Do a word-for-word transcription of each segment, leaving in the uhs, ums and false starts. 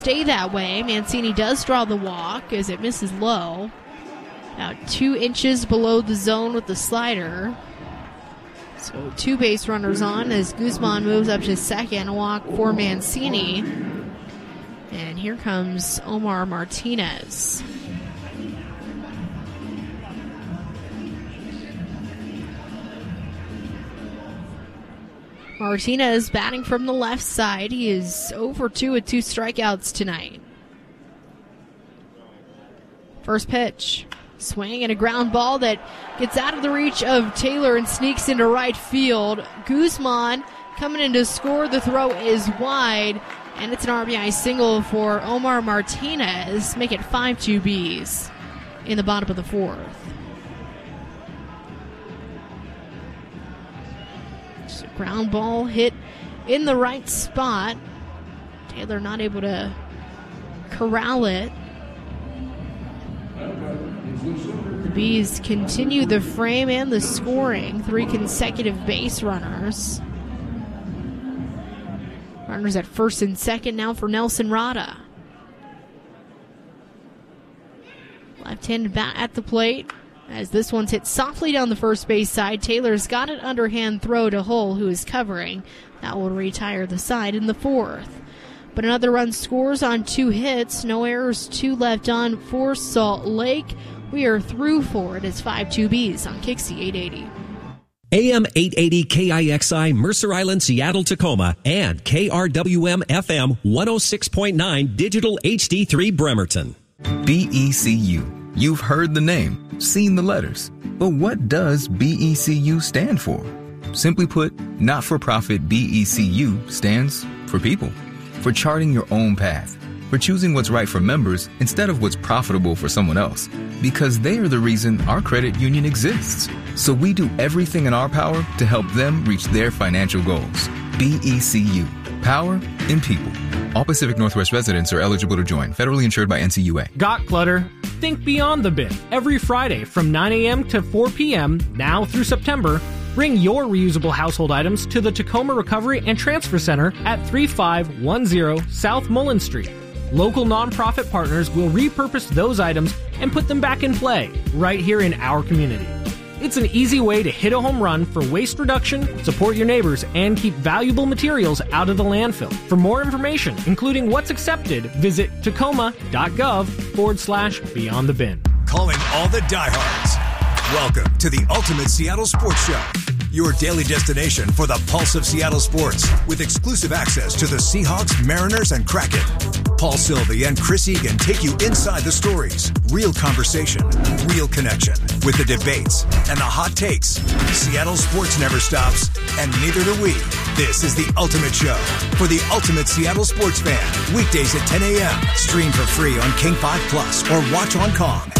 stay that way. Mancini does draw the walk as it misses low. Now two inches below the zone with the slider. So two base runners on as Guzman moves up to second. A walk for Mancini. And here comes Omar Martinez. Martinez batting from the left side. He is zero for two with two strikeouts tonight. First pitch. Swing and a ground ball that gets out of the reach of Taylor and sneaks into right field. Guzman coming in to score. The throw is wide, and it's an R B I single for Omar Martinez. Make it five two Bs in the bottom of the fourth. Just a ground ball hit in the right spot. Taylor not able to corral it. The Bees continue the frame and the scoring. Three consecutive base runners. Runners at first and second now for Nelson Rada. Left-handed bat at the plate as this one's hit softly down the first base side. Taylor's got an underhand throw to Hull, who is covering. That will retire the side in the fourth. But another run scores on two hits. No errors, two left on for Salt Lake. We are through for it. It's five two Bs on Kixie eight eighty. A M eight eighty K I X I, Mercer Island, Seattle, Tacoma, and K R W M F M one oh six point nine Digital H D three Bremerton. B E C U. You've heard the name, seen the letters. But what does B E C U stand for? Simply put, not-for-profit B E C U stands for people. For charting your own path. For choosing what's right for members instead of what's profitable for someone else. Because they are the reason our credit union exists. So we do everything in our power to help them reach their financial goals. B E C U. Power in people. All Pacific Northwest residents are eligible to join. Federally insured by N C U A. Got clutter? Think Beyond the Bin. Every Friday from nine a.m. to four p.m. now through September, bring your reusable household items to the Tacoma Recovery and Transfer Center at thirty-five ten South Mullen Street. Local nonprofit partners will repurpose those items and put them back in play right here in our community. It's an easy way to hit a home run for waste reduction, support your neighbors, and keep valuable materials out of the landfill. For more information, including what's accepted, visit tacoma.gov forward slash beyond the bin. Calling all the diehards. Welcome to the Ultimate Seattle Sports Show, your daily destination for the pulse of Seattle sports, with exclusive access to the Seahawks, Mariners, and Kraken. Paul Sylvie and Chris Egan take you inside the stories, real conversation, real connection, with the debates and the hot takes. Seattle sports never stops, and neither do we. This is the Ultimate Show for the ultimate Seattle sports fan. Weekdays at ten a.m. Stream for free on King five Plus or watch on Kong.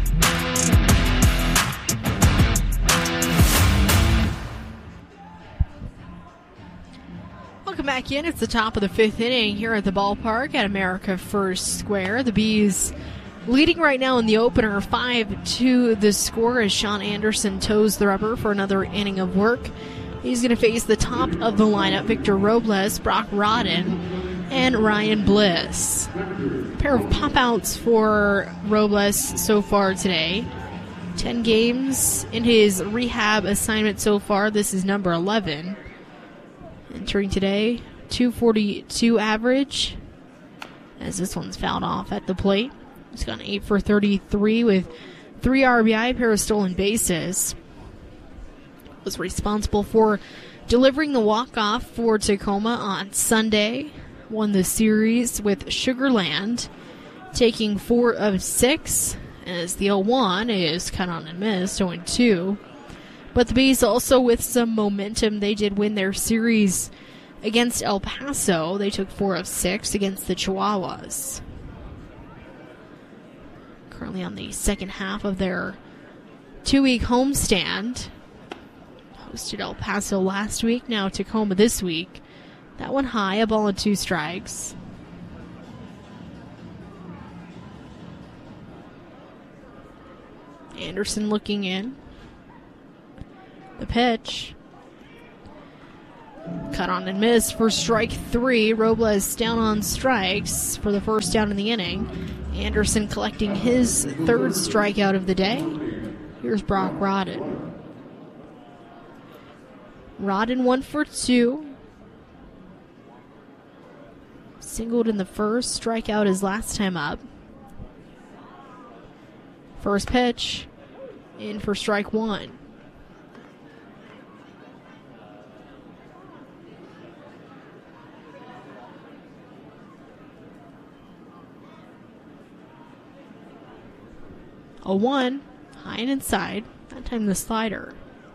Welcome back in. It's the top of the fifth inning here at the ballpark at America First Square. The Bees leading right now in the opener, five to the score as Sean Anderson toes the rubber for another inning of work. He's going to face the top of the lineup, Victor Robles, Brock Rodden, and Ryan Bliss. A pair of pop-outs for Robles so far today. Ten games in his rehab assignment so far. This is number eleven. Entering today, two forty-two average, as this one's fouled off at the plate. He's gone eight for thirty-three with three R B I, a pair of stolen bases. Was responsible for delivering the walk-off for Tacoma on Sunday. Won the series with Sugarland, taking four of six, as the oh one is cut on and missed, oh two. But the Bees also with some momentum. They did win their series against El Paso. They took four of six against the Chihuahuas. Currently on the second half of their two-week homestand. Hosted El Paso last week, now Tacoma this week. That one high, a ball and two strikes. Anderson looking in. The pitch. Cut on and missed for strike three. Robles down on strikes for the first down in the inning. Anderson collecting his third strikeout of the day. Here's Brock Rodden. Rodden one for two. Singled in the first, strikeout his last time up. First pitch, in for strike one. A one, high and inside, that time the slider.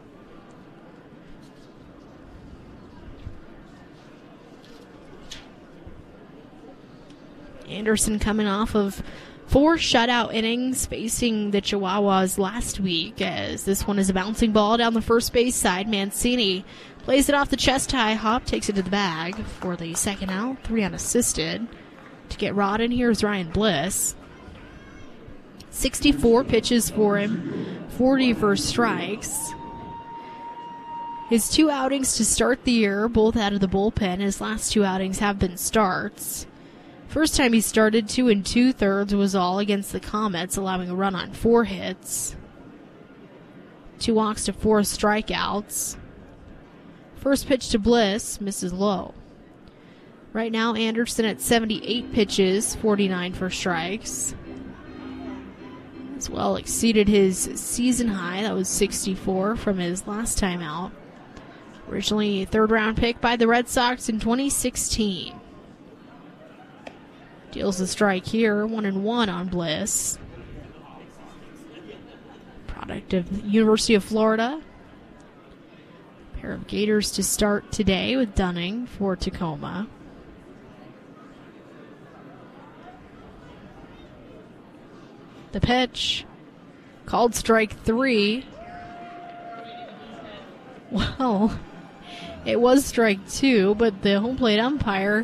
Anderson coming off of four shutout innings facing the Chihuahuas last week, as this one is a bouncing ball down the first base side. Mancini plays it off the chest high. Hop takes it to the bag for the second out, three unassisted. To get Rodden, here's Ryan Bliss. sixty-four pitches for him, forty for strikes. His two outings to start the year, both out of the bullpen. His last two outings have been starts. First time he started, two and two-thirds was all against the Comets, allowing a run on four hits. Two walks to four strikeouts. First pitch to Bliss, misses low. Right now, Anderson at seventy-eight pitches, forty-nine for strikes. As well exceeded his season high, that was sixty-four from his last time out. Originally a third-round pick by the Red Sox in twenty sixteen. Deals a strike here, one and one on Bliss. Product of the University of Florida. A pair of Gators to start today with Dunning for Tacoma. The pitch, called strike three. Well, it was strike two, but the home plate umpire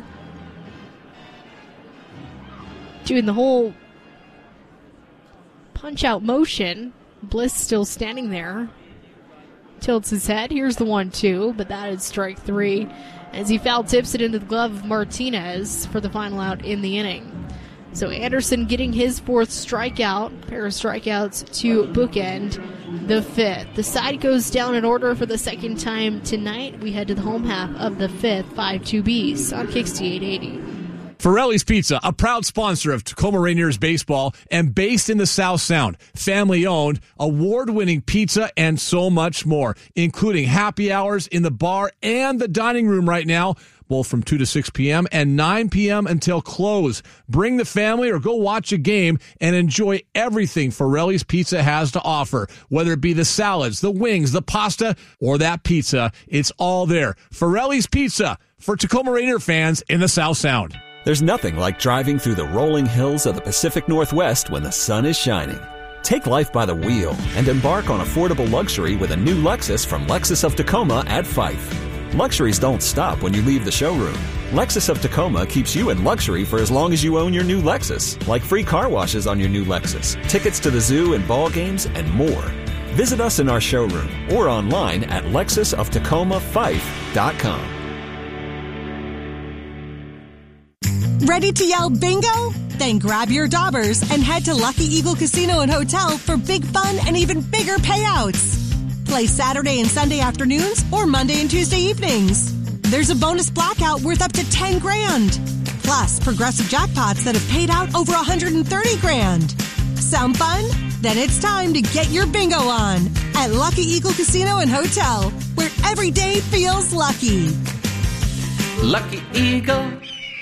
doing the whole punch-out motion. Bliss still standing there. Tilts his head. Here's the one two, but that is strike three as he foul tips it into the glove of Martinez for the final out in the inning. So Anderson getting his fourth strikeout, pair of strikeouts to bookend the fifth. The side goes down in order for the second time tonight. We head to the home half of the fifth, five two B's on Kixty eight eighty. Ferrelli's Pizza, a proud sponsor of Tacoma Rainiers baseball and based in the South Sound. Family-owned, award-winning pizza and so much more, including happy hours in the bar and the dining room right now, both from two to six p.m. and nine p.m. until close. Bring the family or go watch a game and enjoy everything Ferrelli's Pizza has to offer. Whether it be the salads, the wings, the pasta, or that pizza, it's all there. Ferrelli's Pizza for Tacoma Rainier fans in the South Sound. There's nothing like driving through the rolling hills of the Pacific Northwest when the sun is shining. Take life by the wheel and embark on affordable luxury with a new Lexus from Lexus of Tacoma at Fife. Luxuries don't stop when you leave the showroom. Lexus of Tacoma keeps you in luxury for as long as you own your new Lexus, like free car washes on your new Lexus, tickets to the zoo and ball games, and more. Visit us in our showroom or online at lexus of tacoma fife dot com. Ready to yell bingo? Then grab your daubers and head to Lucky Eagle Casino and Hotel for big fun and even bigger payouts. Play Saturday and Sunday afternoons or Monday and Tuesday evenings. There's a bonus blackout worth up to ten grand. Plus, progressive jackpots that have paid out over one hundred thirty grand. Sound fun? Then it's time to get your bingo on at Lucky Eagle Casino and Hotel, where every day feels lucky. Lucky Eagle.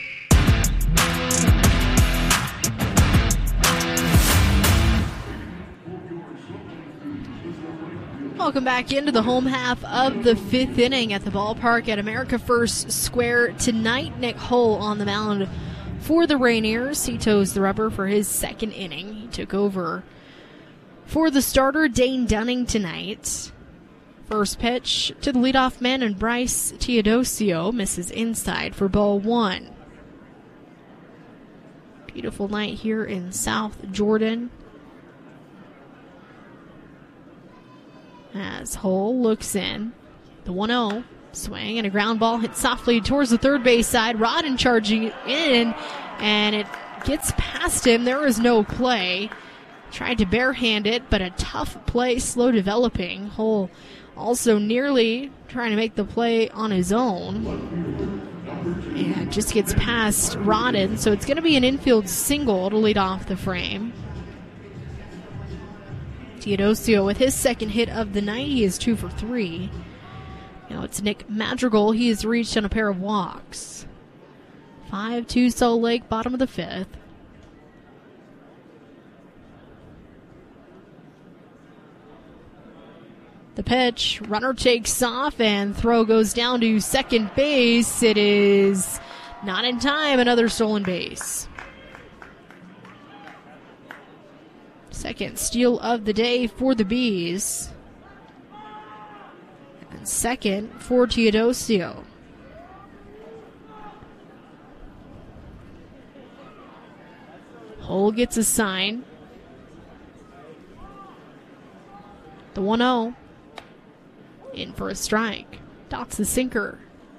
Welcome back into the home half of the fifth inning at the ballpark at America First Square tonight. Nick Hull on the mound for the Rainiers. He toes the rubber for his second inning. He took over for the starter Dane Dunning tonight. First pitch to the leadoff man, and Bryce Teodosio misses inside for ball one. Beautiful night here in South Jordan. As Hull looks in, the one oh. Swing and a ground ball hit softly towards the third base side. Rodden charging in, and it gets past him. There is no play. Tried to barehand it, but a tough play, slow developing. Hull also nearly trying to make the play on his own. And just gets past Rodden, so it's going to be an infield single to lead off the frame. Teodosio with his second hit of the night. He is two for three. Now it's Nick Madrigal. He has reached on a pair of walks. five two Salt Lake, bottom of the fifth. The pitch, runner takes off, and throw goes down to second base. It is not in time, another stolen base. Second steal of the day for the Bees. And second for Teodosio. Hull gets a sign. The one oh. In for a strike. Dots the sinker.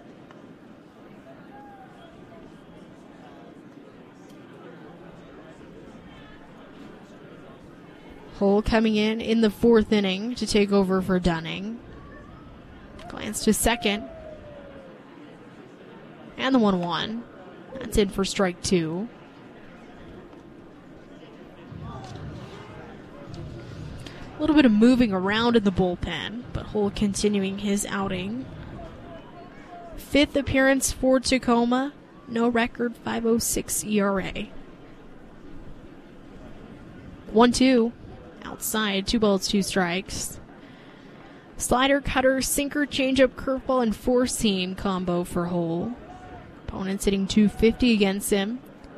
Hull coming in in the fourth inning to take over for Dunning. Glance to second. And the one one. That's in for strike two. A little bit of moving around in the bullpen, but Hull continuing his outing. Fifth appearance for Tacoma. No record, five oh six E R A. one two. Outside, two balls, two strikes. Slider, cutter, sinker, changeup, curveball, and four-seam combo for Hull. Opponents hitting two fifty against him.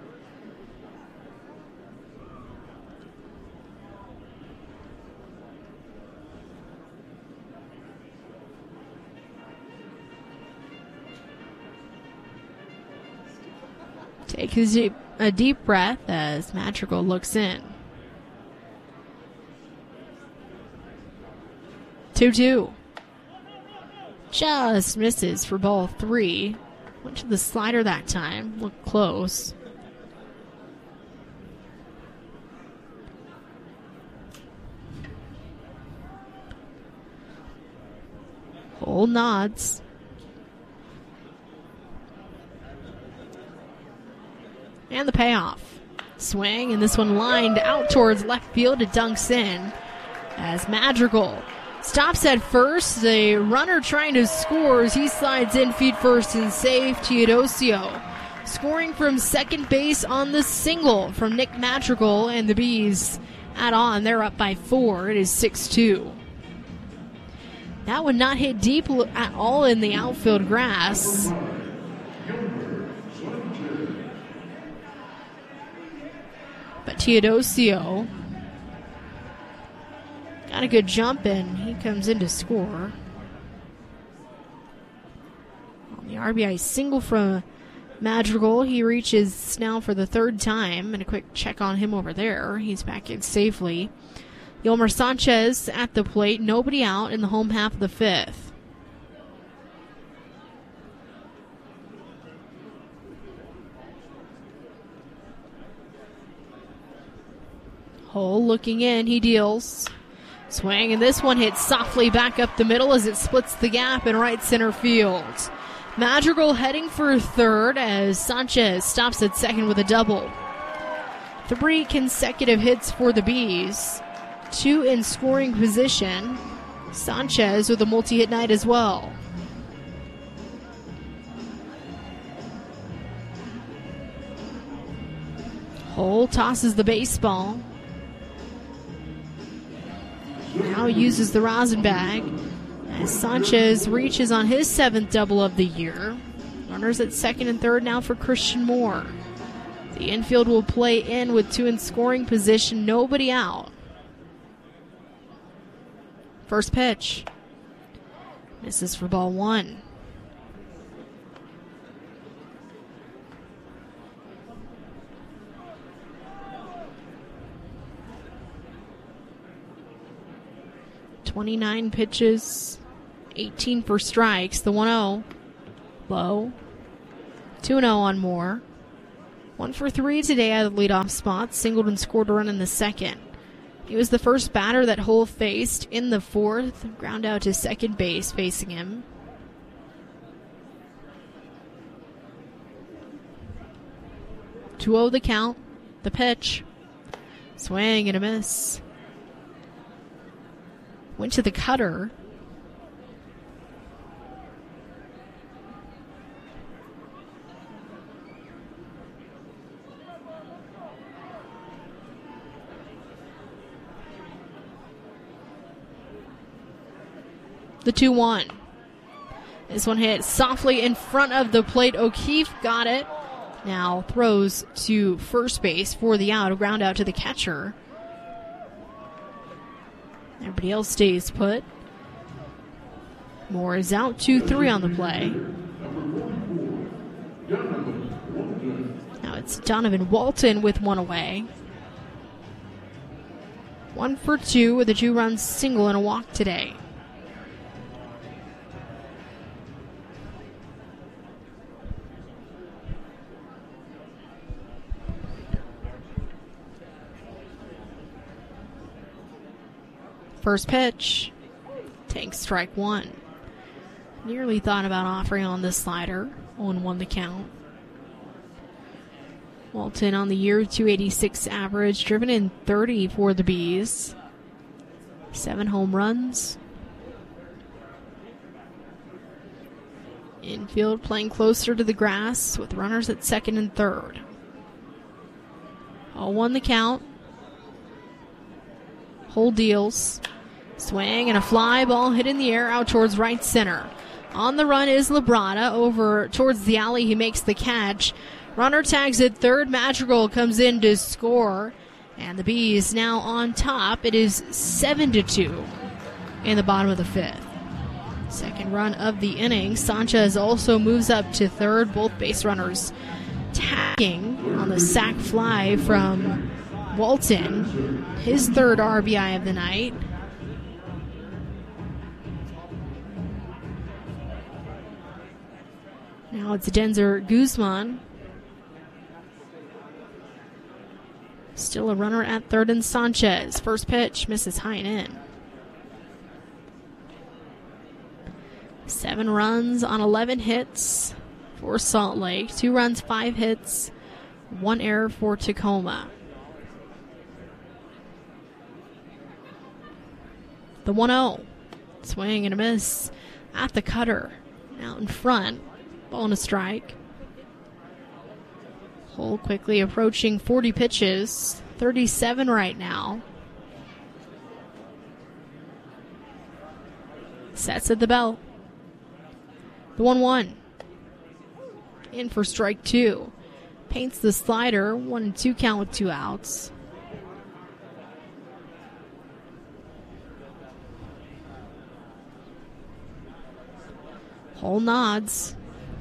Take a deep, a deep breath as Madrigal looks in. two two. Just misses for ball three. Went to the slider that time. Looked close. Hull nods. And the payoff. Swing, and this one lined out towards left field. It dunks in as Madrigal stops at first. The runner trying to score as he slides in feet first and safe. Teodosio scoring from second base on the single from Nick Madrigal, and the Bees add on. They're up by four. It is six two. That would not hit deep at all in the outfield grass. But Teodosio got a good jump, and he comes in to score. On the R B I single from Madrigal, he reaches now for the third time, and a quick check on him over there. He's back in safely. Yolmer Sanchez at the plate, nobody out in the home half of the fifth. Hull looking in, he deals. Swing, and this one hits softly back up the middle as it splits the gap in right center field. Madrigal heading for third as Sanchez stops at second with a double. Three consecutive hits for the Bees. Two in scoring position. Sanchez with a multi-hit night as well. Hull tosses the baseball. Now uses the rosin bag as Sanchez reaches on his seventh double of the year. Runners at second and third now for Christian Moore. The infield will play in with two in scoring position, nobody out. First pitch. Misses for ball one. twenty-nine pitches eighteen for strikes. The one oh. Low. two oh on Moore. One for three today out of the leadoff spot. Singled and scored a run in the second. He was the first batter that Hull faced in the fourth. Ground out to second base facing him. two oh the count. The pitch. Swing and a miss. Went to the cutter. The two one. This one hit softly in front of the plate. O'Keefe got it. Now throws to first base for the out. A ground out to the catcher. Everybody else stays put. Moore is out. two three on the play. Now it's Donovan Walton with one away. One for two with a two-run single and a walk today. First pitch. Takes strike one. Nearly thought about offering on the slider. oh one the count. Walton on the year, two eighty-six average. Driven in thirty for the Bees. Seven home runs. Infield playing closer to the grass with runners at second and third. oh one the count. Hull deals. Swing and a fly ball hit in the air out towards right center. On the run is Labrada. Over towards the alley, he makes the catch. Runner tags at third. Madrigal comes in to score. And the Bees now on top. It is seven to two in the bottom of the fifth. Second run of the inning. Sanchez also moves up to third. Both base runners tagging on the sac fly from Walton. His third R B I of the night. Now it's Denzer Guzman. Still a runner at third and Sanchez. First pitch misses high and in. Seven runs on eleven hits for Salt Lake. Two runs, five hits, one error for Tacoma. The one oh. Swing and a miss at the cutter. Out in front. Ball and a strike. Hull quickly approaching forty pitches. thirty-seven right now. Sets at the belt. The one one. In for strike two. Paints the slider. One and two count with two outs. Hull nods.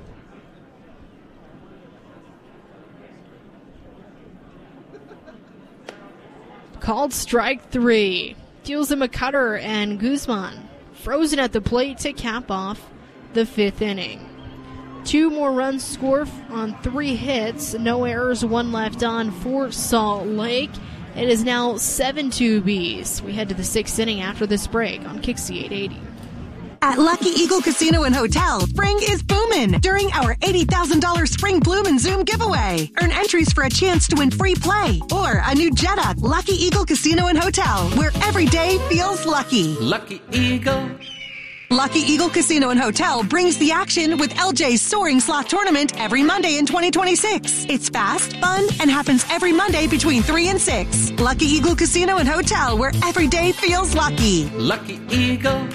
Called strike three. Deals him a cutter, and Guzman frozen at the plate to cap off the fifth inning. Two more runs scored on three hits. No errors, one left on for Salt Lake. It is now seven two Bees. We head to the sixth inning after this break on Kixie eight eighty. At Lucky Eagle Casino and Hotel, spring is boomin' during our eighty thousand dollars Spring Bloom and Zoom giveaway. Earn entries for a chance to win free play or a new Jetta. Lucky Eagle Casino and Hotel, where every day feels lucky. Lucky Eagle. Lucky Eagle Casino and Hotel brings the action with L J's Soaring Slot Tournament every Monday in twenty twenty-six. It's fast, fun, and happens every Monday between three and six. Lucky Eagle Casino and Hotel, where every day feels lucky. Lucky Eagle.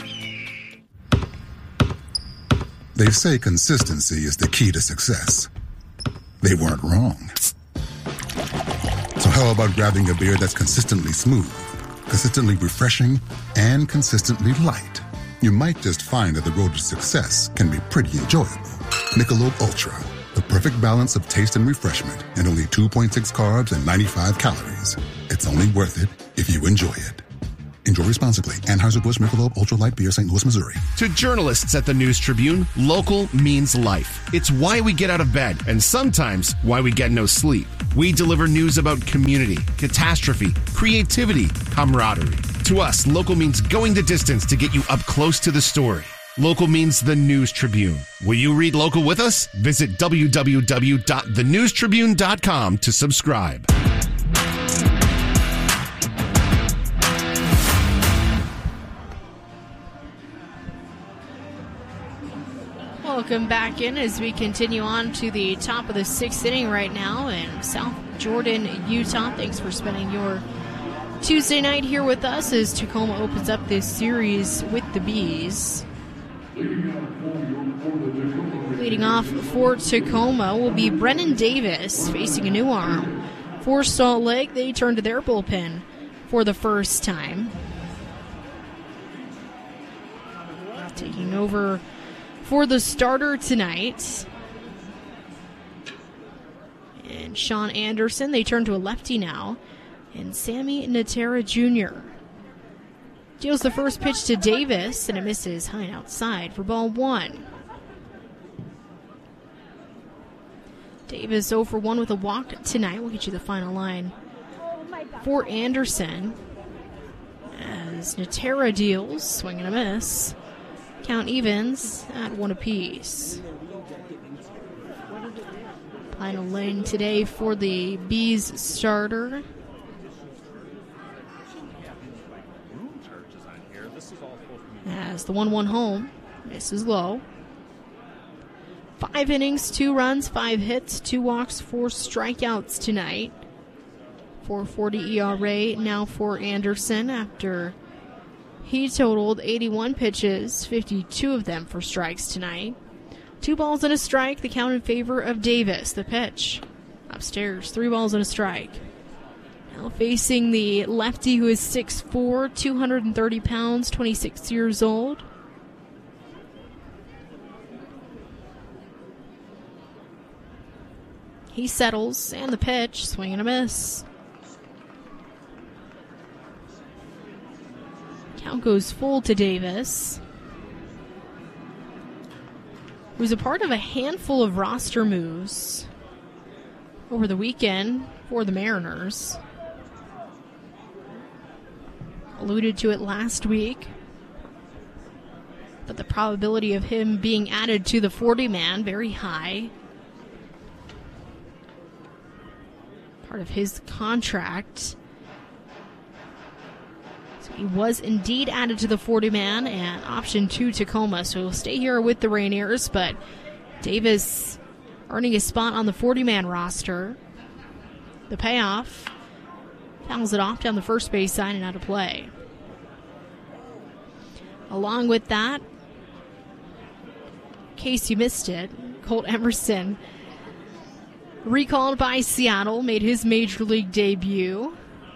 They say consistency is the key to success. They weren't wrong. So how about grabbing a beer that's consistently smooth, consistently refreshing, and consistently light? You might just find that the road to success can be pretty enjoyable. Michelob Ultra, the perfect balance of taste and refreshment, and only two point six carbs and ninety-five calories. It's only worth it if you enjoy it. Enjoy responsibly. Anheuser-Busch Michelob Ultra Light Beer, Saint Louis, Missouri. To journalists at the News Tribune, local means life. It's why we get out of bed and sometimes why we get no sleep. We deliver news about community, catastrophe, creativity, camaraderie. To us, local means going the distance to get you up close to the story. Local means the News Tribune. Will you read local with us? Visit w w w dot the news tribune dot com to subscribe. Welcome back in as we continue on to the top of the sixth inning right now in South Jordan, Utah. Thanks for spending your Tuesday night here with us as Tacoma opens up this series with the Bees. Leading off for Tacoma will be Brennan Davis facing a new arm. For Salt Lake, they turn to their bullpen for the first time. Taking over for the starter tonight. And Sean Anderson, they turn to a lefty now. And Sammy Natera Junior deals the first pitch to Davis, and it misses high and outside for ball one. Davis oh for one with a walk tonight. We'll get you the final line for Anderson. As Natera deals, swing and a miss. Count evens at one apiece. Final lane today for the Bees starter. As the one one home misses low. Five innings, two runs, five hits, two walks, four strikeouts tonight. four forty E R A now for Anderson after he totaled eighty-one pitches, fifty-two of them for strikes tonight. Two balls and a strike, the count in favor of Davis. The pitch upstairs, three balls and a strike. Now facing the lefty who is six foot four, two hundred thirty pounds, twenty-six years old. He settles, and the pitch, swing and a miss. Count goes full to Davis, who's a part of a handful of roster moves over the weekend for the Mariners. Alluded to it last week, but the probability of him being added to the forty-man, very high. Part of his contract. So he was indeed added to the forty-man and option to Tacoma, so he'll stay here with the Rainiers, but Davis earning a spot on the forty-man roster. The payoff fouls it off down the first base side and out of play. Along with that, in case you missed it, Colt Emerson, recalled by Seattle, made his major league debut.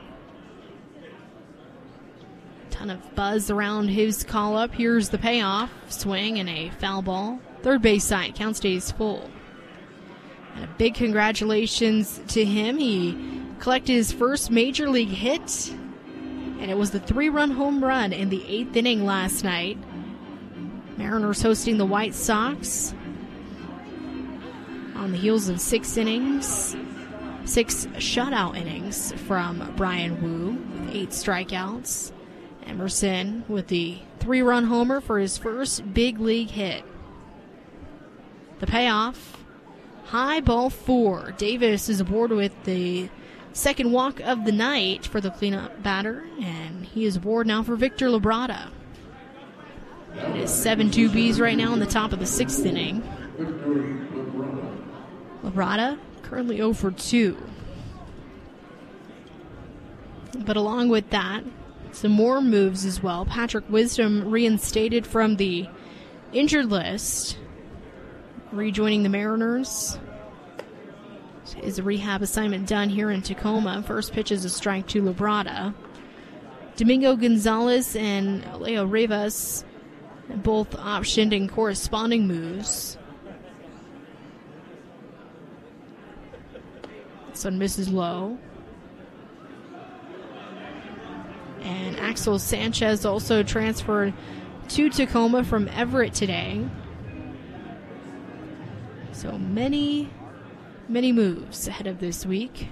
Ton of buzz around his call-up. Here's the payoff. Swing and a foul ball. Third base side. Count stays full. And a big congratulations to him. He collected his first major league hit, and it was the three-run home run in the eighth inning last night. Mariners hosting the White Sox on the heels of six innings, six shutout innings from Brian Wu with eight strikeouts. Emerson with the three-run homer for his first big league hit. The payoff, high ball four. Davis is aboard with the second walk of the night for the cleanup batter, and he is aboard now for Victor Labrada. It is seven two Bs right now in the top of the sixth inning. Labrada currently oh for two. But along with that, some more moves as well. Patrick Wisdom reinstated from the injured list, rejoining the Mariners. Is a rehab assignment done here in Tacoma. First pitch is a strike to Labrada. Domingo Gonzalez and Leo Rivas both optioned in corresponding moves. This one misses low. And Axel Sanchez also transferred to Tacoma from Everett today. So many, many moves ahead of this week.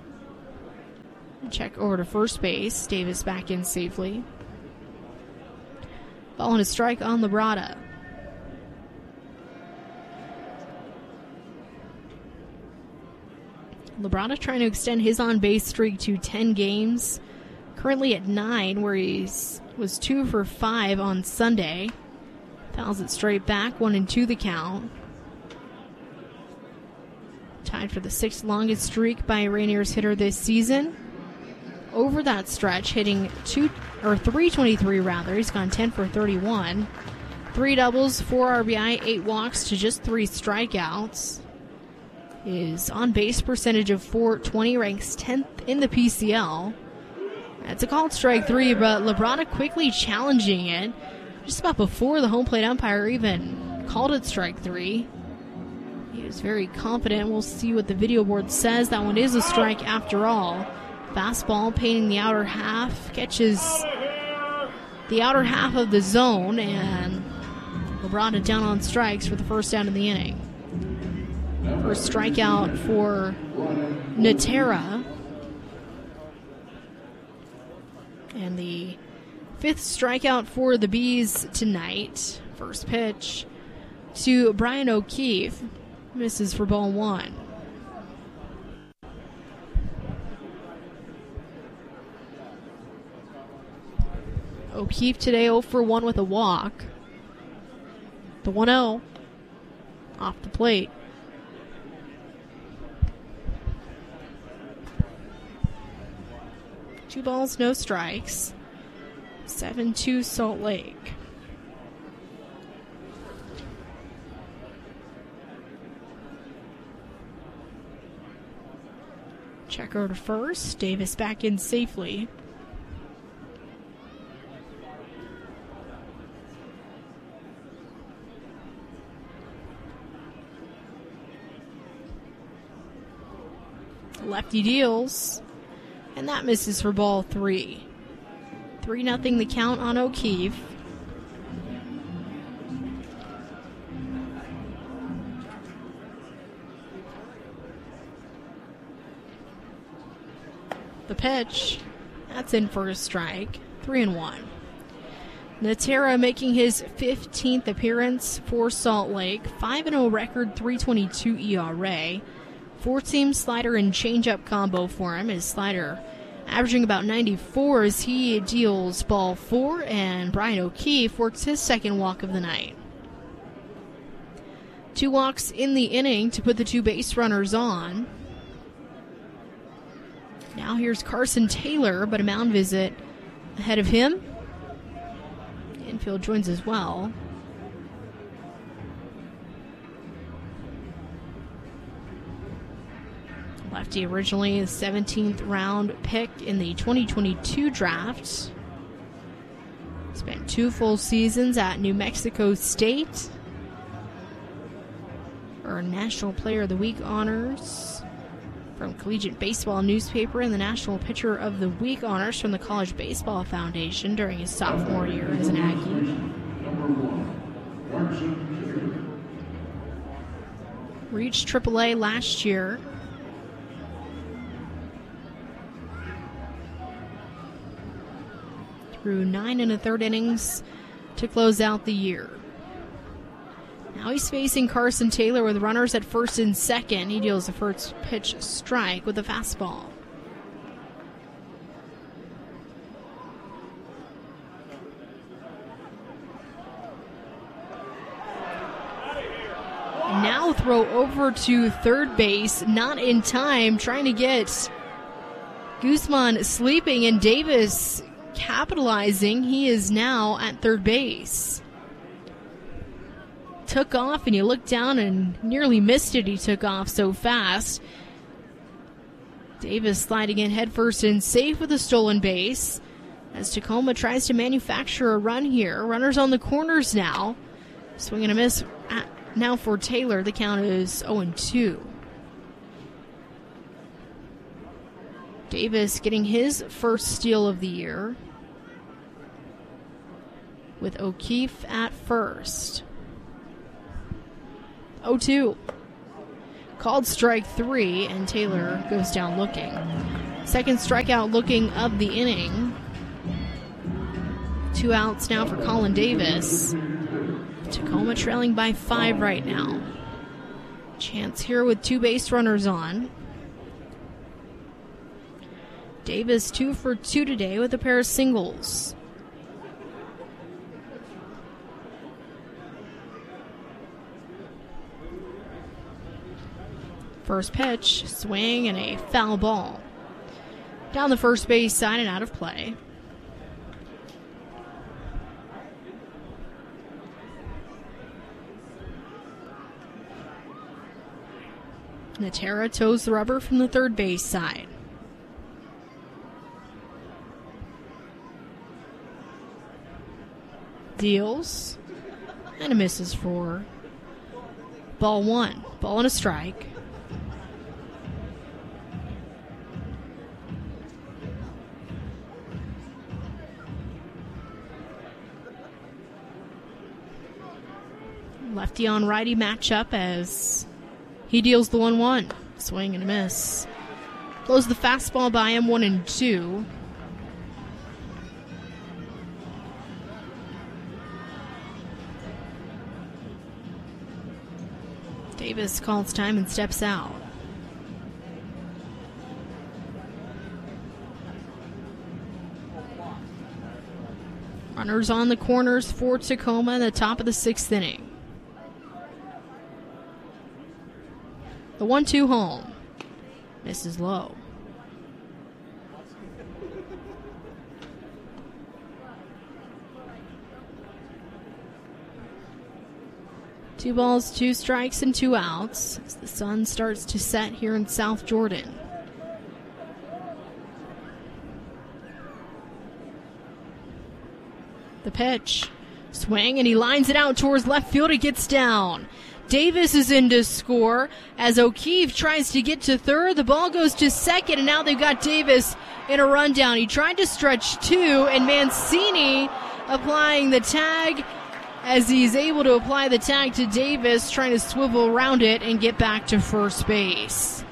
Check over to first base. Davis back in safely. Ball and a strike on Labrada. Labrada trying to extend his on-base streak to ten games. Currently at nine, where he was two for five on Sunday. Fouls it straight back, one and two the count. Tied for the sixth longest streak by a Rainiers hitter this season. Over that stretch, hitting two or three twenty-three rather. He's gone ten for thirty-one. Three doubles, four R B I, eight walks to just three strikeouts. His on-base percentage of four twenty ranks tenth in the P C L. That's a called strike three, but Labrada quickly challenging it. Just about before the home plate umpire even called it strike three. He was very confident. We'll see what the video board says. That one is a strike after all. Fastball painting the outer half. Catches the outer half of the zone, and Labrada down on strikes for the first out of the inning. First strikeout for Natera. And the fifth strikeout for the Bees tonight. First pitch to Brian O'Keefe. Misses for ball one. O'Keefe today oh for one with a walk. The one oh off the plate. Two balls, no strikes. seven two Salt Lake. Checker to first. Davis back in safely. Lefty deals. And that misses for ball three. three nothing the count on O'Keefe. The pitch. That's in for a strike. three and one. Natera making his fifteenth appearance for Salt Lake. five and oh record, three twenty-two E R A. Four-seam slider and changeup combo for him. His slider averaging about ninety-four as he deals ball four, and Brian O'Keefe works his second walk of the night. Two walks in the inning to put the two base runners on. Now here's Carson Taylor, but a mound visit ahead of him. Infield joins as well. Lefty originally a seventeenth round pick in the twenty twenty-two draft. Spent two full seasons at New Mexico State. Earned National Player of the Week honors from Collegiate Baseball Newspaper and the National Pitcher of the Week honors from the College Baseball Foundation during his sophomore year as an Aggie. Reached triple A last year. Through nine and a third innings to close out the year. Now he's facing Carson Taylor with runners at first and second. He deals the first pitch strike with a fastball. Now throw over to third base, not in time, trying to get Guzman sleeping, and Davis capitalizing. He is now at third base. Took off, and you look down and nearly missed it. He took off so fast. Davis sliding in headfirst and safe with a stolen base as Tacoma tries to manufacture a run here. Runners on the corners now. Swing and a miss at, now for Taylor. The count is oh and two. Davis getting his first steal of the year. with O'Keefe at first. oh two. Called strike three, and Taylor goes down looking. Second strikeout looking of the inning. Two outs now for Colin Davis. Tacoma trailing by five right now. Chance here with two base runners on. Davis two for two today with a pair of singles. First pitch, swing, and a foul ball. Down the first base side and out of play. Natera toes the rubber from the third base side. Deals. And a misses for ball one. Ball and a strike. Lefty on righty matchup as he deals the one one. Swing and a miss. Blows the fastball by him, one and two. Davis calls time and steps out. Runners on the corners for Tacoma in the top of the sixth inning. The one two home. Misses low. Two balls, two strikes, and two outs as the sun starts to set here in South Jordan. The pitch. Swing, and he lines it out towards left field. It gets down. Davis is in to score as O'Keefe tries to get to third. The ball goes to second, and now they've got Davis in a rundown. He tried to stretch two, and Mancini applying the tag as he's able to apply the tag to Davis, trying to swivel around it and get back to first base.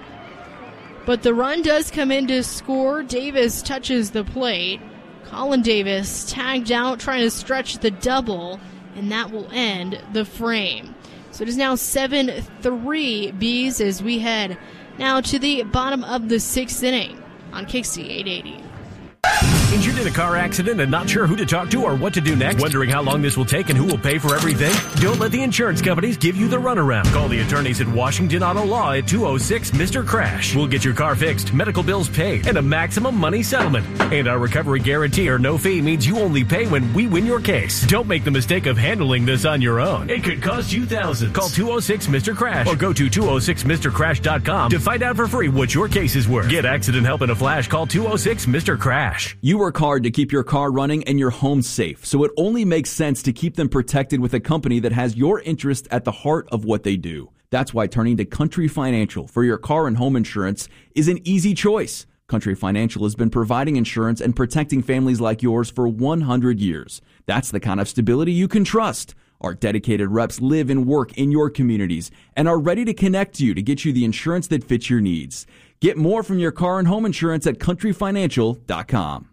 But the run does come in to score. Davis touches the plate. Colin Davis tagged out, trying to stretch the double, and that will end the frame. So it is now seven three Bees as we head now to the bottom of the sixth inning on K C eight eighty. Injured in a car accident and not sure who to talk to or what to do next? Wondering how long this will take and who will pay for everything? Don't let the insurance companies give you the runaround. Call the attorneys at Washington Auto Law at two oh six Mister Crash. We'll get your car fixed, medical bills paid, and a maximum money settlement. And our recovery guarantee or no fee means you only pay when we win your case. Don't make the mistake of handling this on your own. It could cost you thousands. Call two oh six Mister Crash or go to two oh six Mister Crash dot com to find out for free what your case is worth. Get accident help in a flash. Call two oh six Mister Crash. You work hard to keep your car running and your home safe, so it only makes sense to keep them protected with a company that has your interest at the heart of what they do. That's why turning to Country Financial for your car and home insurance is an easy choice. Country Financial has been providing insurance and protecting families like yours for one hundred years. That's the kind of stability you can trust. Our dedicated reps live and work in your communities and are ready to connect you to get you the insurance that fits your needs. Get more from your car and home insurance at country financial dot com.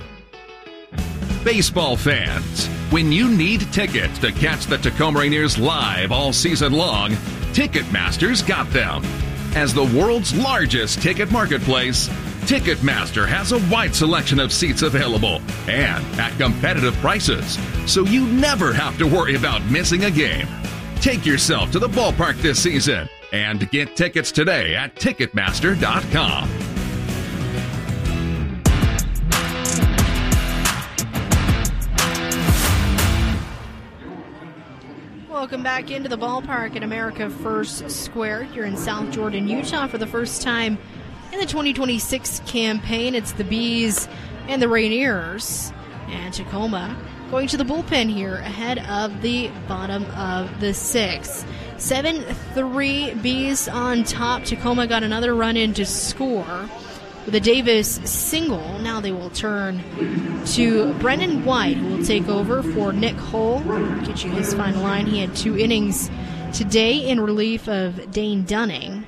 Baseball fans, when you need tickets to catch the Tacoma Rainiers live all season long, Ticketmaster's got them. As the world's largest ticket marketplace, Ticketmaster has a wide selection of seats available and at competitive prices, so you never have to worry about missing a game. Take yourself to the ballpark this season and get tickets today at ticketmaster dot com. Welcome back into the ballpark at America First Square here in South Jordan, Utah for the first time in the twenty twenty-six campaign. It's the Bees and the Rainiers, and Tacoma going to the bullpen here ahead of the bottom of the sixth. seven three Bees on top. Tacoma got another run in to score. with a Davis single. Now they will turn to Brendan White, who will take over for Nick Hull. Get you his final line. He had two innings today in relief of Dane Dunning.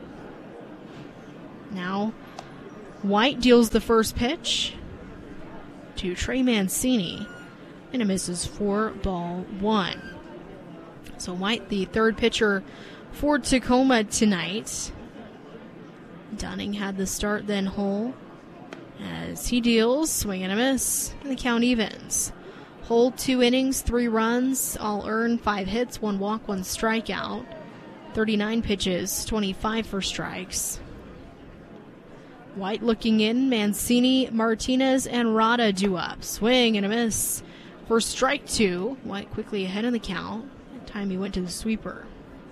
Now White deals the first pitch to Trey Mancini, and it misses for ball one. So White, the third pitcher for Tacoma tonight. Dunning had the start, then Hull. As he deals, swing and a miss, and the count evens. Hull, two innings, three runs, all earned, five hits, one walk, one strikeout. thirty-nine pitches, twenty-five for strikes. White looking in, Mancini, Martinez, and Rada due up. Swing and a miss for strike two. White quickly ahead in the count. That time he went to the sweeper.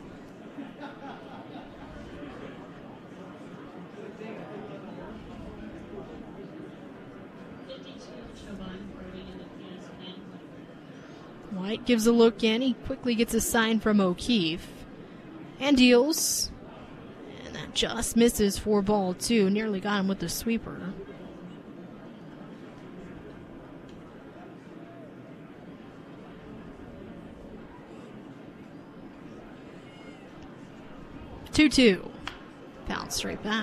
White gives a look in. He quickly gets a sign from O'Keefe and deals. And that just misses for ball two. Nearly got him with the sweeper. two two. Bounce straight back.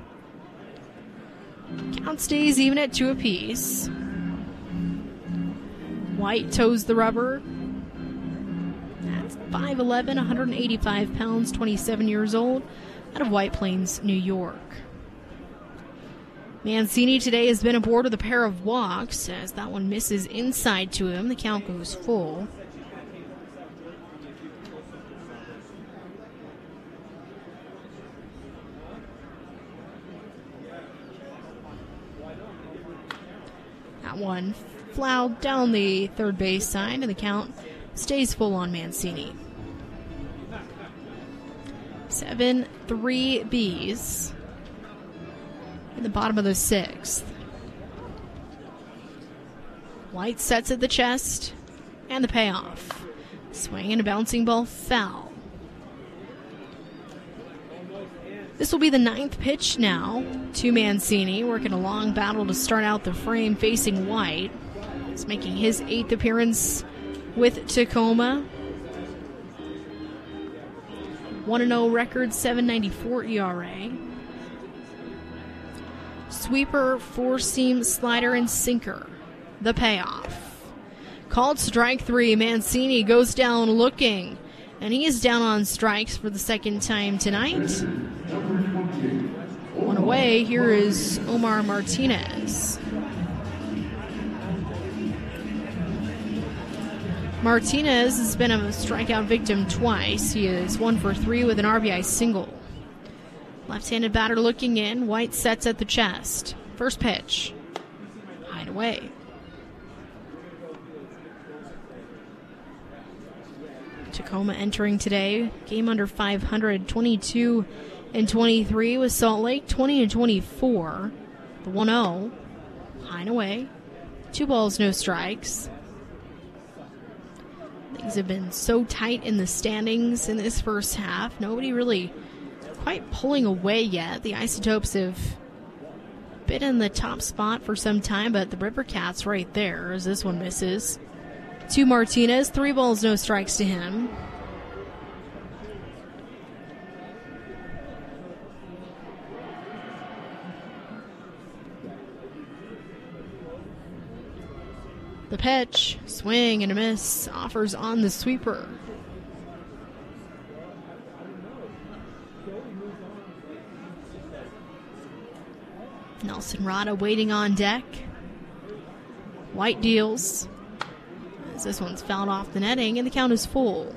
Count stays even at two apiece. White toes the rubber. That's five eleven, one eighty-five pounds, twenty-seven years old, out of White Plains, New York. Mancini today has been aboard with a pair of walks, as that one misses inside to him. The count goes full. That one fouled down the third base side, and the count stays full on Mancini. seven three Bs in the bottom of the sixth. White sets at the chest, and the payoff. Swing and a bouncing ball foul. This will be the ninth pitch now to Mancini, working a long battle to start out the frame facing White. He's making his eighth appearance with Tacoma. one and oh record, seven ninety-four E R A. Sweeper, four-seam, slider, and sinker. The payoff. Called strike three. Mancini goes down looking, and he is down on strikes for the second time tonight. One away. Here is Omar Martinez. Martinez has been a strikeout victim twice. He is one for three with an R B I single. Left-handed batter looking in. White sets at the chest. First pitch. Hide away. Tacoma entering today. Game under five hundred. twenty-two and twenty-three with Salt Lake. twenty and twenty-four. The one oh. High and away. Two balls, no strikes. Things have been so tight in the standings in this first half. Nobody really quite pulling away yet. The Isotopes have been in the top spot for some time, but the River Cats right there as this one misses. To Martinez, three balls, no strikes to him. The pitch, swing and a miss, offers on the sweeper. Nelson Rada waiting on deck. White deals, as this one's fouled off the netting, and the count is full.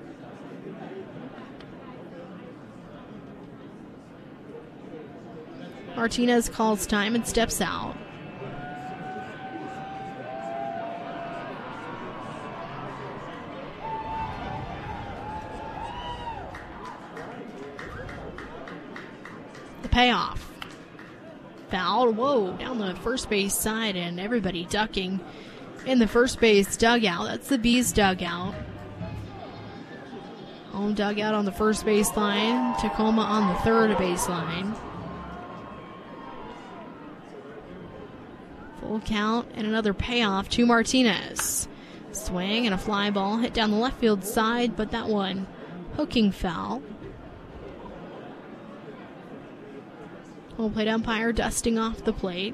Martinez calls time and steps out. Payoff. Foul. Whoa, down the first base side, and everybody ducking in the first base dugout. That's the Bees dugout. Home dugout on the first base line. Tacoma on the third base line. Full count and another payoff to Martinez. Swing and a fly ball hit down the left field side, but that one hooking foul. Home plate umpire dusting off the plate.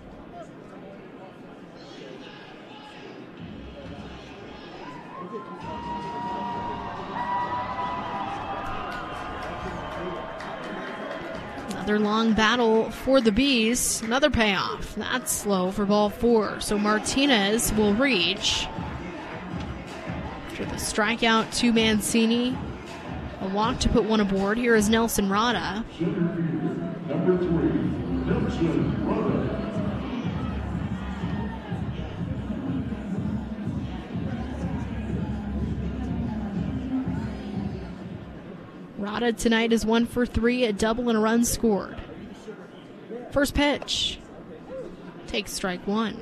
Another long battle for the Bees. Another payoff. That's slow for ball four. So Martinez will reach. After the strikeout to Mancini. A walk to put one aboard. Here is Nelson Rada. Number three, Nelson Rada. Rada tonight is one for three, a double and a run scored. First pitch. Takes strike one.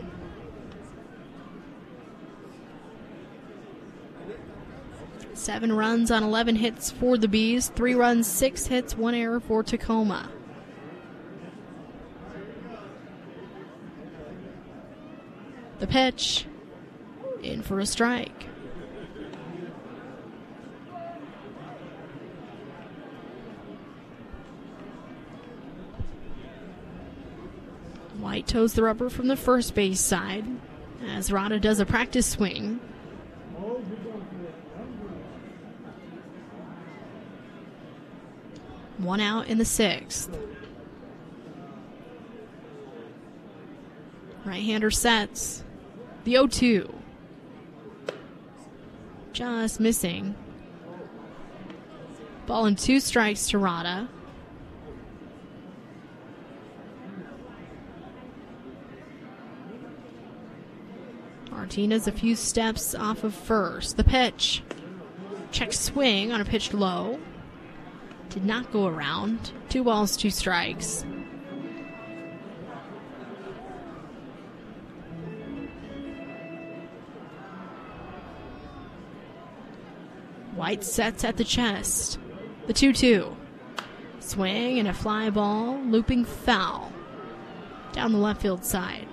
Seven runs on eleven hits for the Bees. Three runs, six hits, one error for Tacoma. The pitch. In for a strike. White toes the rubber from the first base side as Rada does a practice swing. One out in the sixth. Right-hander sets. The oh two. Just missing. Ball and two strikes to Rada. Martinez a few steps off of first. The pitch. Check swing on a pitch low. Did not go around. Two balls, two strikes. White sets at the chest. The two two. Swing and a fly ball. Looping foul. Down the left field side.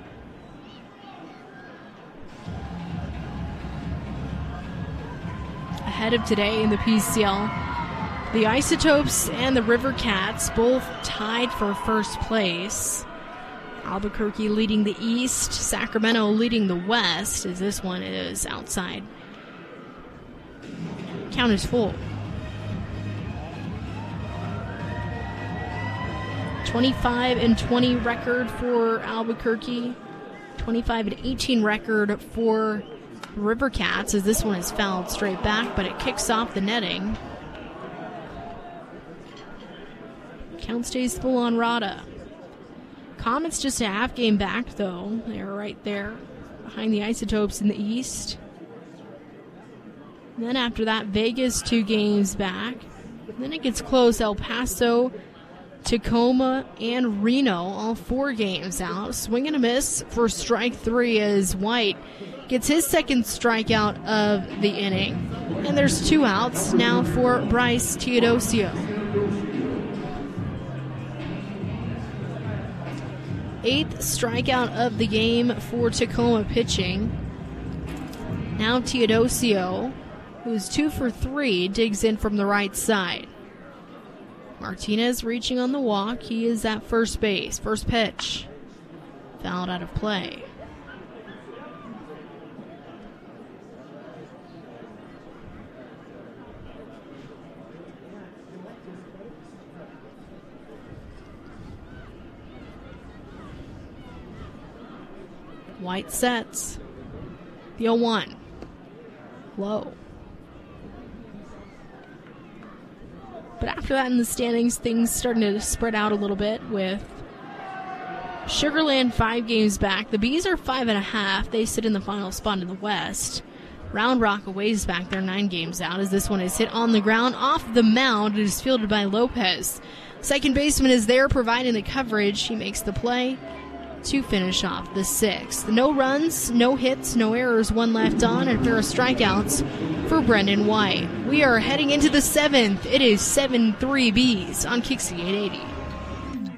Ahead of today in the P C L, the Isotopes and the River Cats both tied for first place. Albuquerque leading the East, Sacramento leading the West, as this one is outside. Count is full. twenty-five and twenty record for Albuquerque. twenty-five and eighteen record for River Cats, as this one is fouled straight back, but it kicks off the netting. Count stays full on Rada. Comets just a half game back, though. They're right there behind the Isotopes in the East. And then after that, Vegas two games back. And then it gets close. El Paso, Tacoma, and Reno, all four games out. Swing and a miss for strike three as White gets his second strikeout of the inning. And there's two outs now for Bryce Teodosio. Eighth strikeout of the game for Tacoma pitching. Now Teodosio, who's two for three, digs in from the right side. Martinez reaching on the walk. He is at first base. First pitch. Fouled out of play. White sets. The oh one. Low. But after that in the standings, things starting to spread out a little bit with Sugar Land five games back. The Bees are five and a half. They sit in the final spot in the West. Round Rock a ways back. They're nine games out as this one is hit on the ground off the mound. It is fielded by Lopez. Second baseman is there providing the coverage. He makes the play to finish off the sixth. No runs, no hits, no errors, one left on, and a pair of strikeouts for Brendan White. We are heading into the seventh. It is seven three Bees on Kixie eight eighty.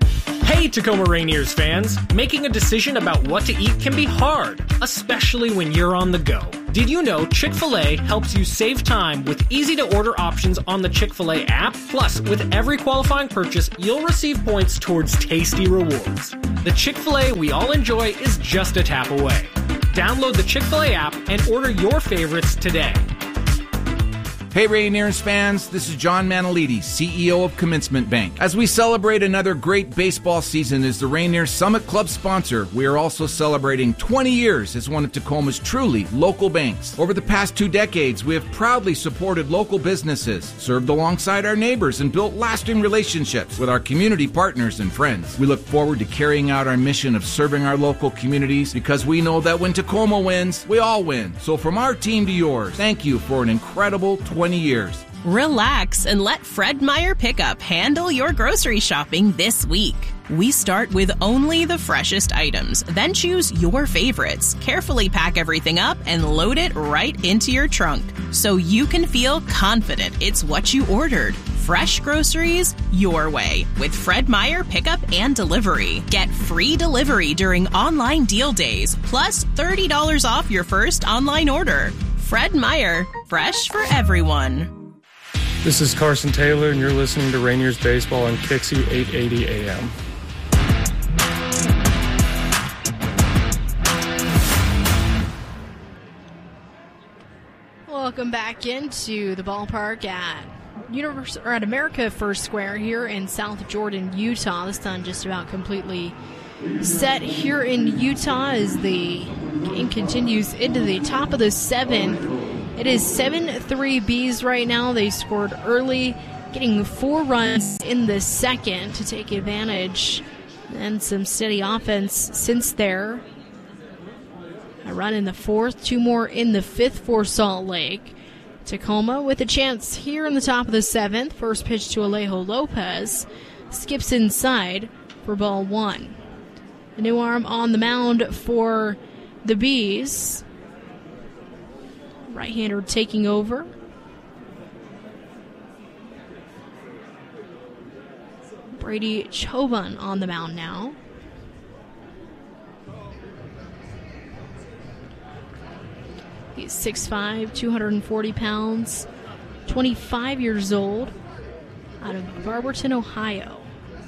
Hey, Tacoma Rainiers fans! Making a decision about what to eat can be hard, especially when you're on the go. Did you know Chick-fil-A helps you save time with easy-to-order options on the Chick-fil-A app? Plus, with every qualifying purchase, you'll receive points towards tasty rewards. The Chick-fil-A we all enjoy is just a tap away. Download the Chick-fil-A app and order your favorites today. Hey Rainiers fans, this is John Manalides, C E O of Commencement Bank. As we celebrate another great baseball season as the Rainiers Summit Club sponsor, we are also celebrating twenty years as one of Tacoma's truly local banks. Over the past two decades, we have proudly supported local businesses, served alongside our neighbors, and built lasting relationships with our community partners and friends. We look forward to carrying out our mission of serving our local communities because we know that when Tacoma wins, we all win. So from our team to yours, thank you for an incredible twenty years. Relax and let Fred Meyer Pickup handle your grocery shopping this week. We start with only the freshest items, then choose your favorites, carefully pack everything up, and load it right into your trunk so you can feel confident it's what you ordered. Fresh groceries your way with Fred Meyer Pickup and Delivery. Get free delivery during online deal days, plus thirty dollars off your first online order. Fred Meyer, fresh for everyone. This is Carson Taylor, and you're listening to Rainiers Baseball on Kixie eight eighty A M. Welcome back into the ballpark at Universe or at America First Square here in South Jordan, Utah. The sun just about completely set here in Utah as the game continues into the top of the seventh. It is seven three Bees right now. They scored early, getting four runs in the second to take advantage, and some steady offense since there. A run in the fourth, two more in the fifth for Salt Lake. Tacoma with a chance here in the top of the seventh. First pitch to Alejo Lopez. Skips inside for ball one. A new arm on the mound for the Bees. Right-hander taking over. Brady Choban on the mound now. He's six five, two hundred forty pounds, twenty-five years old, out of Barberton, Ohio.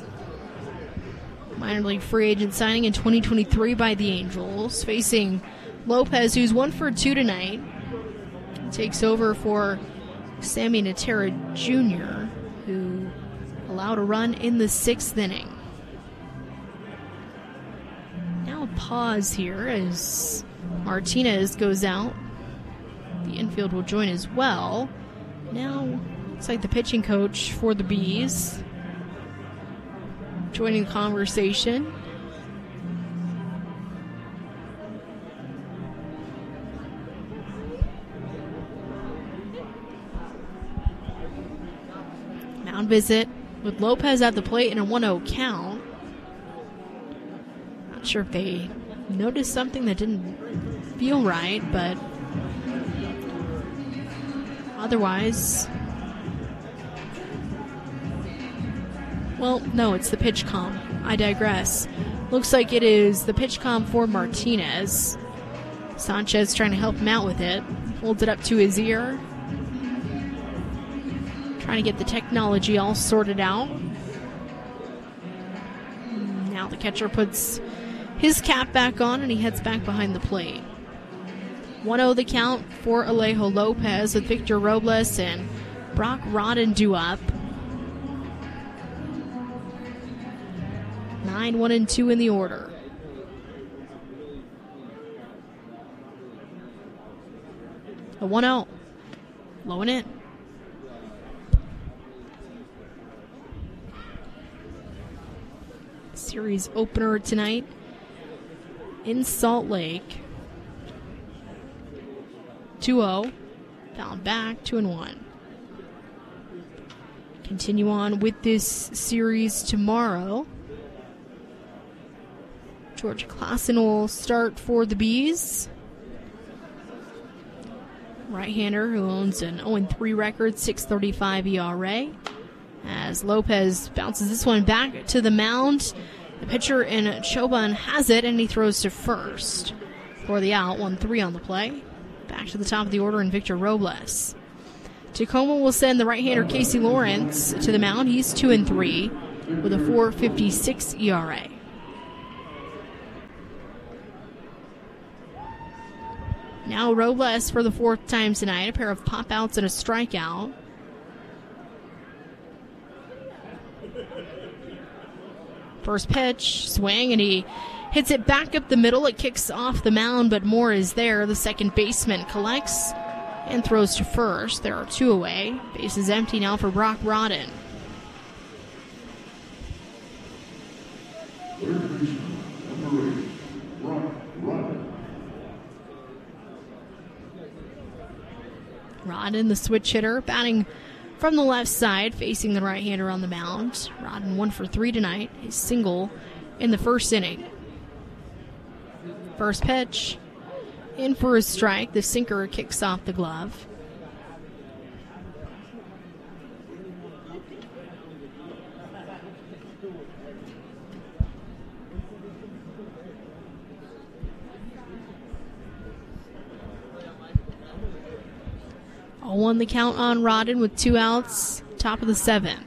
Minor league free agent signing in twenty twenty-three by the Angels, facing Lopez, who's one for two tonight. Takes over for Sammy Natera Junior, who allowed a run in the sixth inning. Now a pause here as Martinez goes out. The infield will join as well. Now, looks like the pitching coach for the Bees joining the conversation. Mound visit with Lopez at the plate in a one oh count. Not sure if they noticed something that didn't feel right, but otherwise, well, no, it's the pitch comp. I digress. Looks like it is the pitch comp for Martinez. Sanchez trying to help him out with it. Holds it up to his ear. Trying to get the technology all sorted out. Now the catcher puts his cap back on and he heads back behind the plate. one oh the count for Alejo Lopez with Victor Robles and Brock Rodden due up. nine one and two in the order. A one oh. Low and in. Series opener tonight in Salt Lake. two oh. Found back, two and one. Continue on with this series tomorrow. George Klassen will start for the Bees. Right-hander who owns an oh and three record, six thirty-five E R A. As Lopez bounces this one back to the mound. The pitcher in Choban has it, and he throws to first for the out. one three on the play. Back to the top of the order in Victor Robles. Tacoma will send the right-hander Casey Lawrence to the mound. He's two and three with a four fifty-six E R A. Now Robles for the fourth time tonight. A pair of pop-outs and a strikeout. First pitch, swing, and he hits it back up the middle. It kicks off the mound, but Moore is there. The second baseman collects and throws to first. There are two away. Base is empty now for Brock Rodden. Rodden, the switch hitter, batting from the left side, facing the right-hander on the mound. Rodden one for three tonight. A single in the first inning. First pitch, in for a strike. The sinker kicks off the glove. oh one the count on Rodden with two outs, top of the seventh.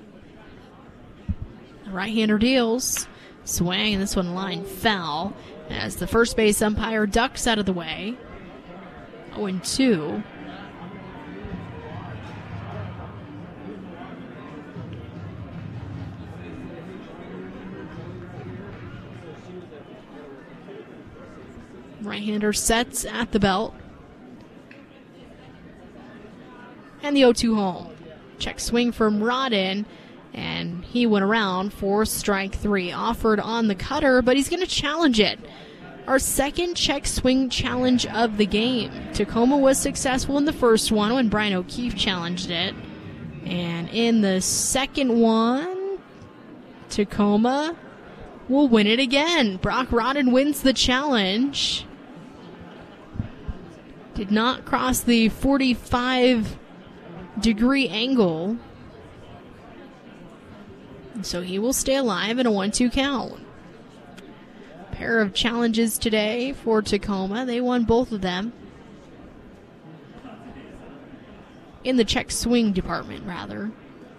The right-hander deals. Swing, and this one line foul as the first base umpire ducks out of the way. oh and two. Right-hander sets at the belt. And the oh two home. Check swing from Rodden, and he went around for strike three. Offered on the cutter, but he's going to challenge it. Our second check swing challenge of the game. Tacoma was successful in the first one when Brian O'Keefe challenged it. And in the second one, Tacoma will win it again. Brock Rodden wins the challenge. Did not cross the forty-five degree angle. So he will stay alive in a one two count. Pair of challenges today for Tacoma. They won both of them. In the check swing department, rather.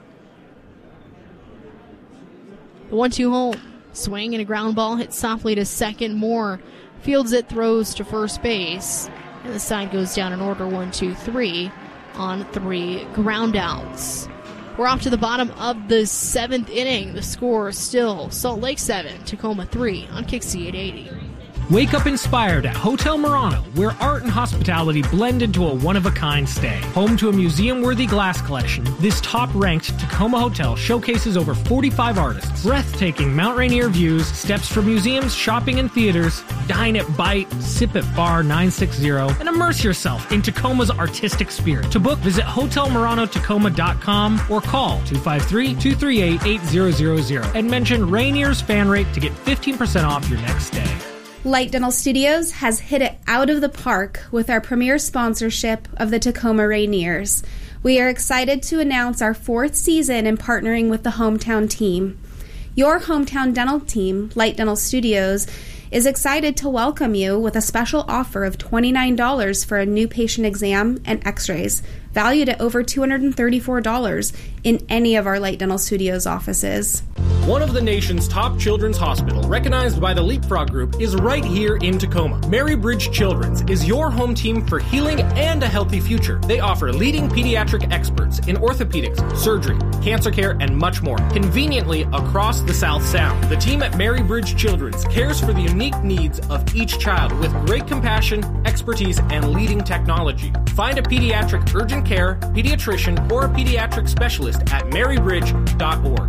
The one two home. Swing and a ground ball hit softly to second. Moore fields it, throws to first base. And the side goes down in order one two three on three ground outs. We're off to the bottom of the seventh inning. The score is still Salt Lake seven, Tacoma three on Kixie eight eighty. Wake up inspired at Hotel Murano, where art and hospitality blend into a one-of-a-kind stay. Home to a museum-worthy glass collection, this top-ranked Tacoma hotel showcases over forty-five artists. Breathtaking Mount Rainier views, steps for museums, shopping, and theaters. Dine at Bite, sip at Bar nine sixty, and immerse yourself in Tacoma's artistic spirit. To book, visit hotel murano tacoma dot com or call two five three, two three eight, eight zero zero zero and mention Rainier's fan rate to get fifteen percent off your next stay. Light Dental Studios has hit it out of the park with our premier sponsorship of the Tacoma Rainiers. We are excited to announce our fourth season in partnering with the hometown team. Your hometown dental team, Light Dental Studios, is excited to welcome you with a special offer of twenty-nine dollars for a new patient exam and x-rays, valued at over two hundred thirty-four dollars in any of our Light Dental Studios offices. One of the nation's top children's hospital, recognized by the Leapfrog Group, is right here in Tacoma. Mary Bridge Children's is your home team for healing and a healthy future. They offer leading pediatric experts in orthopedics, surgery, cancer care, and much more, conveniently across the South Sound. The team at Mary Bridge Children's cares for the unique needs of each child with great compassion, expertise, and leading technology. Find a pediatric urgent care, pediatrician, or a pediatric specialist at mary bridge dot org.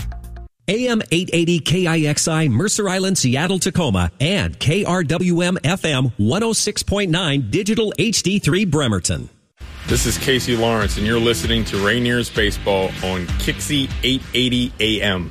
A M eight eighty K I X I, Mercer Island, Seattle, Tacoma, and K R W M F M one oh six point nine Digital H D three Bremerton. This is Casey Lawrence, and you're listening to Rainiers Baseball on Kixie eight eighty A M.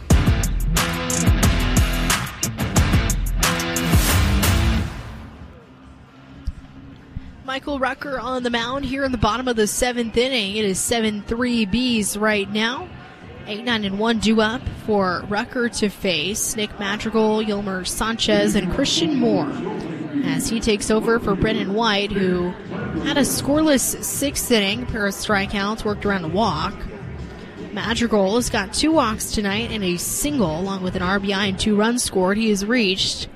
Michael Rucker on the mound here in the bottom of the seventh inning. It is seven three Bees right now. eight nine and one due up for Rucker to face Nick Madrigal, Yilmer Sanchez, and Christian Moore as he takes over for Brennan White, who had a scoreless sixth inning, pair of strikeouts, worked around a walk. Madrigal has got two walks tonight and a single, along with an R B I and two runs scored. He has reached